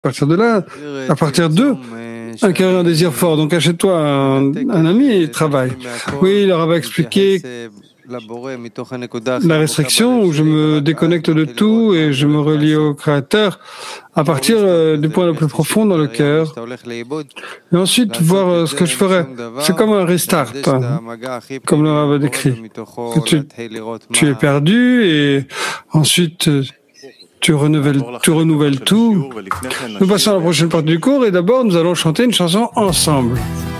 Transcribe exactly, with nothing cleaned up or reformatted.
partir de là, à partir d'eux, acquérir un désir fort. Donc achète-toi un, un ami et travaille. Oui, il leur avait expliqué la restriction où je me déconnecte de tout et je me relie au Créateur à partir euh, du point le plus profond dans le cœur. Et ensuite, voir euh, ce que je ferais. C'est comme un restart, hein, comme le Rav a décrit. Que tu, tu es perdu et ensuite euh, tu renouvelles, tu renouvelles tout. Nous passons à la prochaine partie du cours et d'abord nous allons chanter une chanson ensemble.